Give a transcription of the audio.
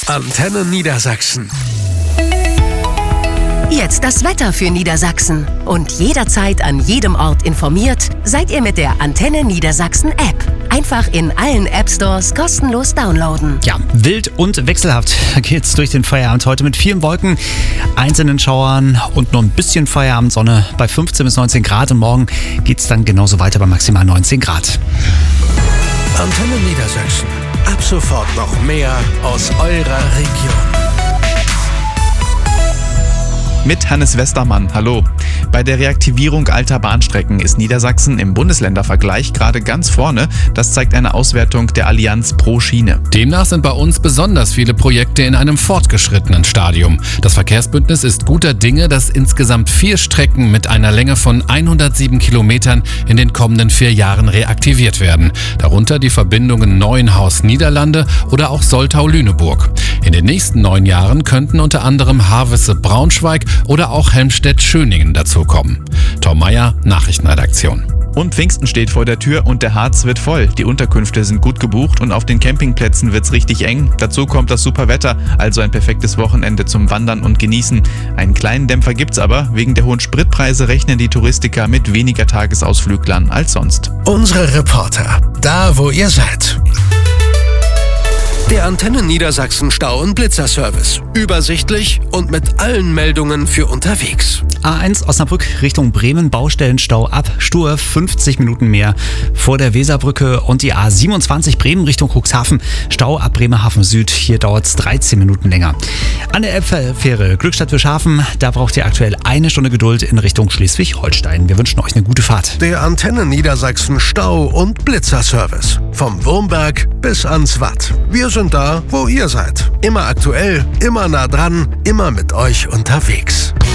Antenne Niedersachsen. Jetzt das Wetter für Niedersachsen. Und jederzeit an jedem Ort informiert seid ihr mit der Antenne Niedersachsen App. Einfach in allen App-Stores kostenlos downloaden. Ja, wild und wechselhaft geht's durch den Feierabend heute mit vielen Wolken, einzelnen Schauern und nur ein bisschen Feierabendsonne bei 15 bis 19 Grad. Und morgen geht's dann genauso weiter bei maximal 19 Grad. Antenne Niedersachsen. Ab sofort noch mehr aus eurer Region. Mit Hannes Westermann, hallo. Bei der Reaktivierung alter Bahnstrecken ist Niedersachsen im Bundesländervergleich gerade ganz vorne. Das zeigt eine Auswertung der Allianz pro Schiene. Demnach sind bei uns besonders viele Projekte in einem fortgeschrittenen Stadium. Das Verkehrsbündnis ist guter Dinge, dass insgesamt 4 Strecken mit einer Länge von 107 Kilometern in den kommenden 4 Jahren reaktiviert werden. Darunter die Verbindungen Neuenhaus-Niederlande oder auch Soltau-Lüneburg. In den nächsten 9 Jahren könnten unter anderem Havelse-Braunschweig oder auch Helmstedt-Schöningen dazukommen. Tom Meyer, Nachrichtenredaktion. Und Pfingsten steht vor der Tür und der Harz wird voll. Die Unterkünfte sind gut gebucht und auf den Campingplätzen wird's richtig eng. Dazu kommt das super Wetter, also ein perfektes Wochenende zum Wandern und Genießen. Einen kleinen Dämpfer gibt's aber. Wegen der hohen Spritpreise rechnen die Touristiker mit weniger Tagesausflüglern als sonst. Unsere Reporter, da wo ihr seid. Der Antenne Niedersachsen Stau- und Blitzerservice. Übersichtlich und mit allen Meldungen für unterwegs. A1 Osnabrück Richtung Bremen, Baustellenstau ab Stur, 50 Minuten mehr vor der Weserbrücke. Und die A27 Bremen Richtung Cuxhaven, Stau ab Bremerhaven Süd. Hier dauert es 13 Minuten länger. An der Elbfähre Glückstadt-Wilshaven, da braucht ihr aktuell 1 Stunde Geduld in Richtung Schleswig-Holstein. Wir wünschen euch eine gute Fahrt. Der Antenne Niedersachsen Stau- und Blitzerservice. Vom Wurmberg bis ans Watt. Wir sind da, wo ihr seid. Immer aktuell, immer nah dran, immer mit euch unterwegs.